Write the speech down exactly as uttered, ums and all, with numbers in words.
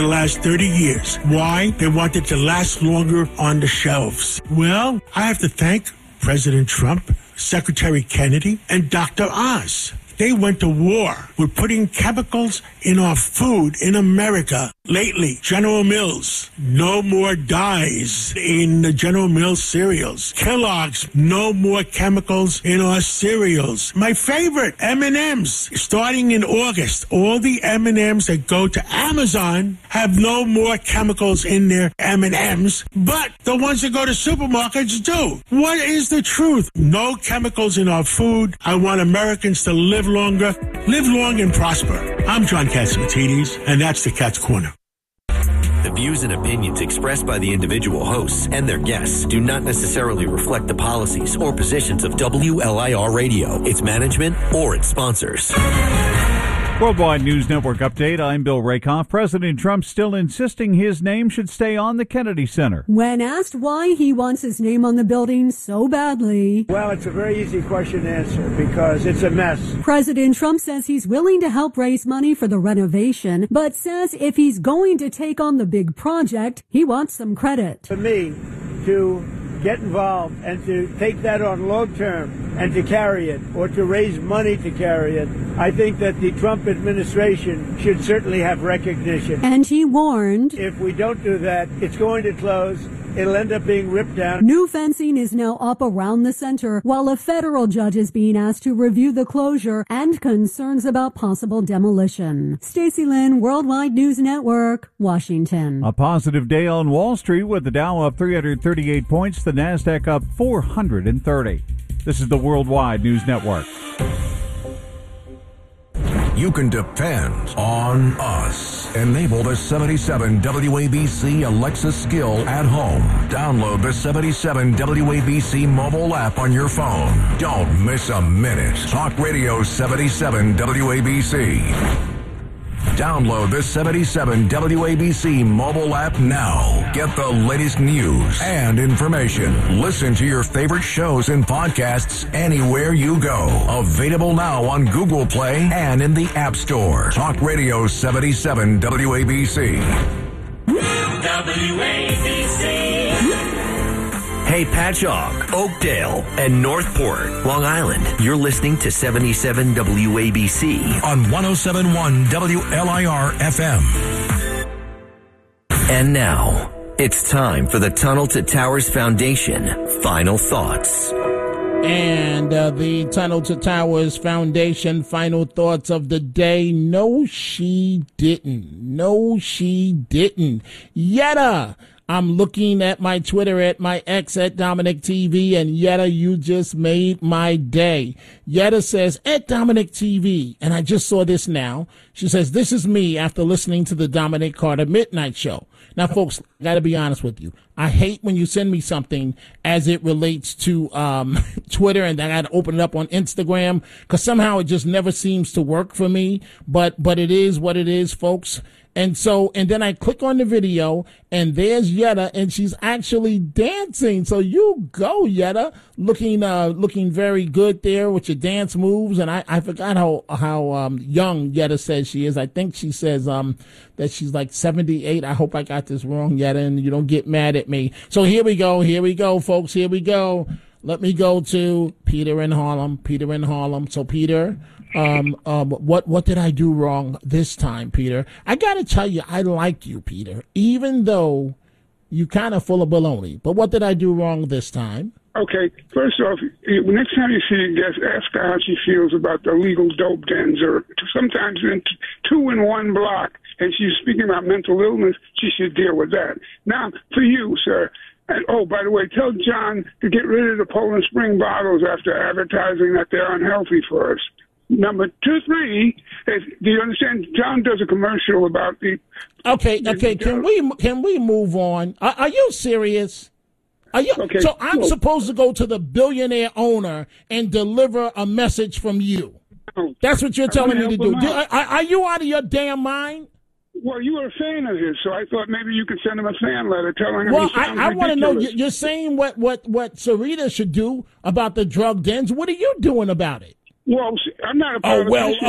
the last thirty years. Why? They want it to last longer on the shelves. Well, I have to thank President Trump, Secretary Kennedy, and Doctor Oz. They went to war with putting chemicals in our food in America. Lately, General Mills, no more dyes in the General Mills cereals. Kellogg's, no more chemicals in our cereals. My favorite, M and M's. Starting in August, all the M and M's that go to Amazon have no more chemicals in their M and M's, but the ones that go to supermarkets do. What is the truth? No chemicals in our food. I want Americans to live longer, live long and prosper. I'm John Catsimatidis, and that's the Cat's Corner. The views and opinions expressed by the individual hosts and their guests do not necessarily reflect the policies or positions of W L I R Radio, its management, or its sponsors. Worldwide News Network update. I'm Bill Rakoff. President Trump still insisting his name should stay on the Kennedy Center. When asked why he wants his name on the building so badly. Well, it's a very easy question to answer because it's a mess. President Trump says he's willing to help raise money for the renovation, but says if he's going to take on the big project, he wants some credit. For me to get involved and to take that on long term and to carry it or to raise money to carry it, I think that the Trump administration should certainly have recognition. And he warned, if we don't do that, it's going to close. It'll end up being ripped down. New fencing is now up around the center, while a federal judge is being asked to review the closure and concerns about possible demolition. Stacey Lynn, Worldwide News Network, Washington. A positive day on Wall Street with the Dow up three hundred thirty-eight points, the Nasdaq up four hundred thirty. This is the Worldwide News Network. You can depend on us. Enable the seventy-seven W A B C Alexa skill at home. Download the seventy-seven W A B C mobile app on your phone. Don't miss a minute. Talk Radio seventy-seven W A B C. Download the seventy-seven W A B C mobile app now. Get the latest news and information. Listen to your favorite shows and podcasts anywhere you go. Available now on Google Play and in the App Store. Talk Radio seventy-seven W A B C. W A B C. Hey, Patchogue, Oakdale, and Northport, Long Island. You're listening to seventy-seven W A B C on one oh seven point one W L I R F M. And now, it's time for the Tunnel to Towers Foundation Final Thoughts. And uh, the Tunnel to Towers Foundation final thoughts of the day. No, she didn't. No, she didn't. Yetta. I'm looking at my Twitter at my ex at Dominic T V, and Yetta, you just made my day. Yetta says, at Dominic T V, and I just saw this now. She says, this is me after listening to the Dominic Carter Midnight Show. Now, folks, I got to be honest with you. I hate when you send me something as it relates to um, Twitter, and I got to open it up on Instagram because somehow it just never seems to work for me. But but it is what it is, folks. And so, and then I click on the video, and there's Yetta, and she's actually dancing. So you go, Yetta, looking uh, looking very good there with your dance moves. And I, I forgot how how um, young Yetta says she is. I think she says um that she's like seventy-eight. I hope I got this wrong, Yetta, and you don't get mad at me. So here we go, here we go, folks, here we go. Let me go to Peter in Harlem, Peter in Harlem. So Peter. Um, um, what, what did I do wrong this time, Peter? I gotta tell you, I like you, Peter, even though you kind of full of baloney. But what did I do wrong this time? Okay, first off, next time you see a guest, ask her how she feels about the illegal dope dens, or sometimes in two in one block, and she's speaking about mental illness, she should deal with that. Now, for you, sir, and oh, by the way, tell John to get rid of the Poland Spring bottles after advertising that they're unhealthy for us. Number two, three, is, do you understand? John does a commercial about the. Okay, okay. Can we can we move on? Are, are you serious? Are you? Okay, so I'm cool. supposed to go to the billionaire owner and deliver a message from you. No. That's what you're telling me to do. do out. are, are you out of your damn mind? Well, you were a fan of his, so I thought maybe you could send him a fan letter telling him. Well, he sounds I, I want to know. ridiculous. You're saying what what what Sarita should do about the drug dens. What are you doing about it? Well, I'm not a part oh of well. this.